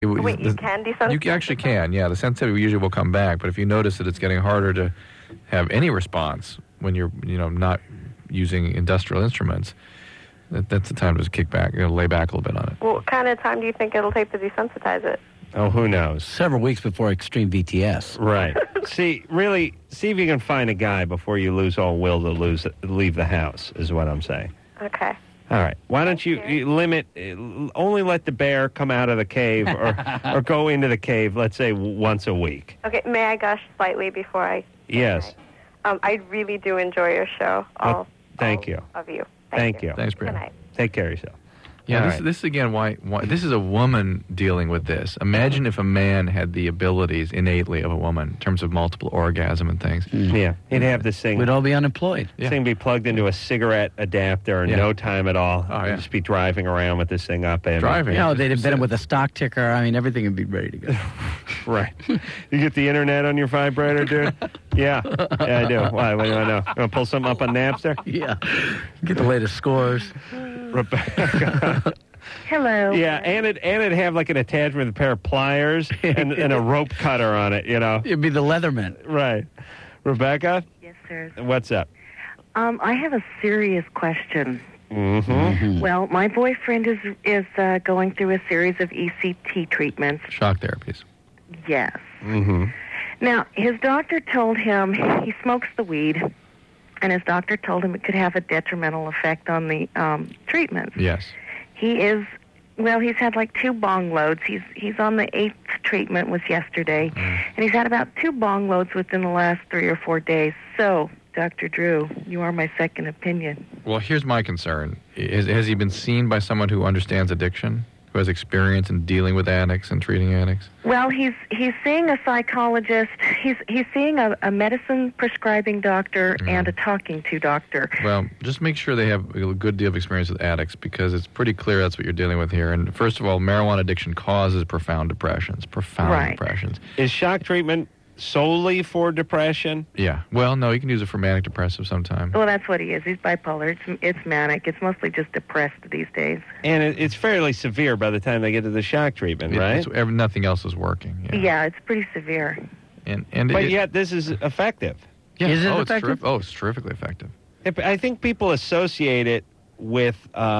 Wait, you can desensitize? You actually can, yeah. The sensitivity usually will come back, but if you notice that it's getting harder to have any response when you're, not using industrial instruments, that's the time to just kick back, lay back a little bit on it. Well, what kind of time do you think it'll take to desensitize it? Oh, who knows? Several weeks before extreme VTS. Right. See if you can find a guy before you lose all will to leave the house, is what I'm saying. Okay. All right. Why don't you limit, only let the bear come out of the cave or go into the cave, let's say, once a week. Okay, may I gush slightly before I... Yes. I really do enjoy your show. Thank you. Of you. Thank you. Thanks, Brianna. Good night. Take care of yourself. Yeah, this is again why this is a woman dealing with this. Imagine if a man had the abilities innately of a woman in terms of multiple orgasm and things. Yeah, he'd have this thing. We'd all be unemployed. This thing be plugged into a cigarette adapter in no time at all. Oh, yeah. Just be driving around with this thing up. Driving. They'd invent it with a stock ticker. I mean, everything would be ready to go. Right. You get the internet on your vibrator, dude? Yeah, I do. Why? What do you want to know? You want to pull something up on Napster? Yeah. Get the latest scores. Rebecca. Hello. Yeah, and it'd have like an attachment with a pair of pliers and a rope cutter on it, It'd be the Leatherman. Right. Rebecca? Yes, sir. What's up? I have a serious question. Mm-hmm. Well, my boyfriend is going through a series of ECT treatments. Shock therapies. Yes. Mm-hmm. Now, his doctor told him he smokes the weed, and his doctor told him it could have a detrimental effect on the treatments. Yes. He's had like 2 bong loads. He's on the 8th treatment, was yesterday, and he's had about 2 bong loads within the last 3 or 4 days. So, Dr. Drew, you are my second opinion. Well, here's my concern. Has he been seen by someone who understands addiction, who has experience in dealing with addicts and treating addicts? Well, he's seeing a psychologist. He's seeing a medicine prescribing doctor and a talking to doctor. Well, just make sure they have a good deal of experience with addicts, because it's pretty clear that's what you're dealing with here. And first of all, marijuana addiction causes profound depressions. Depressions. Is shock treatment solely for depression? Yeah. Well, no, you can use it for manic depressive sometimes. Well, that's what he is. He's bipolar. It's manic. It's mostly just depressed these days. And it's fairly severe by the time they get to the shock treatment, right? Nothing else is working. Yeah, it's pretty severe. But yet this is effective. Yeah. Is it effective? It's terrifically effective. I think people associate it with...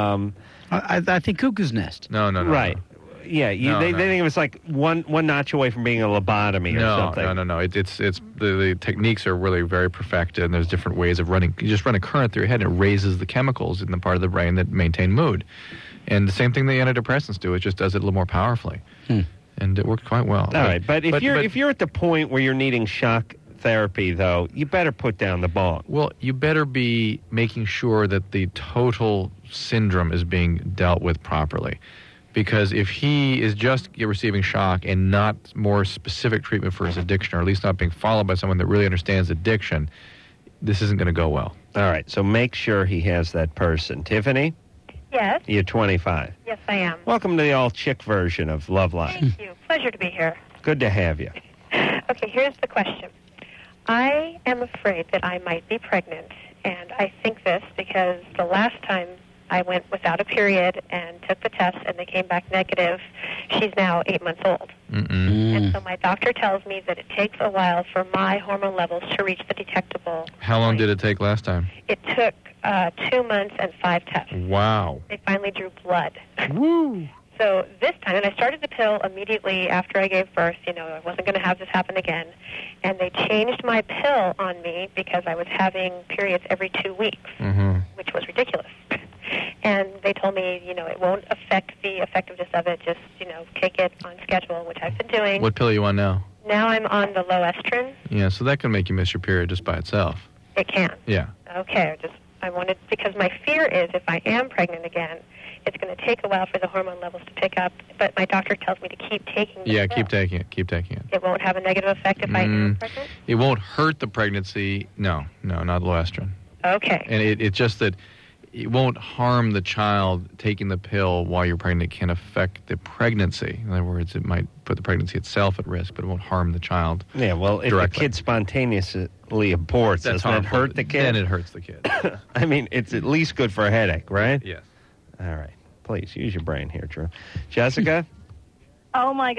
I think Cuckoo's Nest. No. Right. No. Yeah, they think it was like one notch away from being a lobotomy or something. No. It's the techniques are really very perfected, and there's different ways of running. You just run a current through your head, and it raises the chemicals in the part of the brain that maintain mood. And the same thing the antidepressants do. It just does it a little more powerfully, and it works quite well. All right, but if you're at the point where you're needing shock therapy, though, you better put down the bong. Well, you better be making sure that the total syndrome is being dealt with properly. Because if he is just receiving shock and not more specific treatment for his addiction, or at least not being followed by someone that really understands addiction, this isn't going to go well. All right, so make sure he has that person. Tiffany? Yes? You're 25. Yes, I am. Welcome to the all-chick version of Love Line. Thank you. Pleasure to be here. Good to have you. Okay, here's the question. I am afraid that I might be pregnant, and I think this because the last time I went without a period and took the test, and they came back negative. She's now 8 months old. And so my doctor tells me that it takes a while for my hormone levels to reach the detectable. How long did it take last time? It took 2 months and 5 tests. Wow. They finally drew blood. Woo! So this time, and I started the pill immediately after I gave birth. I wasn't going to have this happen again. And they changed my pill on me because I was having periods every 2 weeks, which was ridiculous. And they told me, it won't affect the effectiveness of it. Just, take it on schedule, which I've been doing. What pill are you on now? Now I'm on the low estrogen. Yeah, so that can make you miss your period just by itself. It can? Yeah. Okay, I wanted, because my fear is if I am pregnant again, it's going to take a while for the hormone levels to pick up, but my doctor tells me to keep taking the pill. Keep taking it. Keep taking it. It won't have a negative effect if I am pregnant? It won't hurt the pregnancy. No, not low estrogen. Okay. And it's just that it won't harm the child. Taking the pill while you're pregnant can affect the pregnancy. In other words, it might put the pregnancy itself at risk, but it won't harm the child. Yeah, well, if the kid spontaneously aborts, doesn't that hurt the kid? Then it hurts the kid. I mean, it's at least good for a headache, right? Yes. All right. Please, use your brain here, Drew. Jessica? Oh, my God.